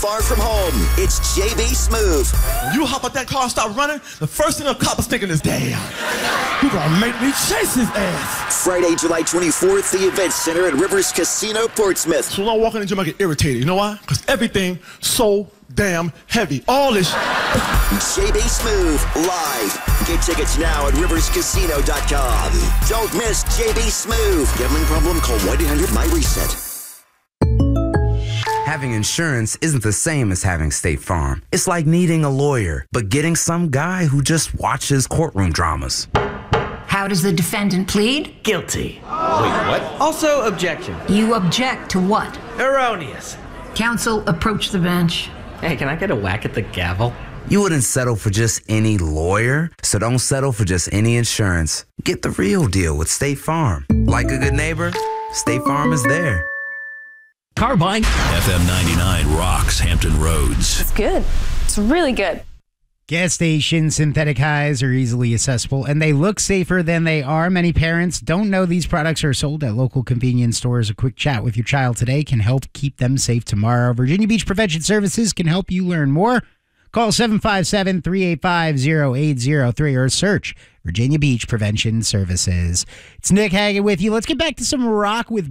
far from home. It's JB Smoove. When you hop out that car and start running, the first thing a cop is thinking is, damn, you gonna make me chase his ass. Friday, July 24th, the Event Center at Rivers Casino, Portsmouth. So when I walk in the gym, I get irritated. You know why? Because everything so damn heavy. All this JB Smoove live. Get tickets now at riverscasino.com. Don't miss JB Smoove. Gambling problem? Call 1-800-MY-RESET. Having insurance isn't the same as having State Farm. It's like needing a lawyer, but getting some guy who just watches courtroom dramas. How does the defendant plead? Guilty. Wait, what? Also, objection. You object to what? Erroneous. Counsel, approach the bench. Hey, can I get a whack at the gavel? You wouldn't settle for just any lawyer, so don't settle for just any insurance. Get the real deal with State Farm. Like a good neighbor, State Farm is there. Carbine. FM 99 rocks Hampton Roads. It's good. It's really good. Gas station synthetic highs are easily accessible, and they look safer than they are. Many parents don't know these products are sold at local convenience stores. A quick chat with your child today can help keep them safe tomorrow. Virginia Beach Prevention Services can help you learn more. Call 757-385-0803 or search Virginia Beach Prevention Services. It's Nick Hagan with you. Let's get back to some rock with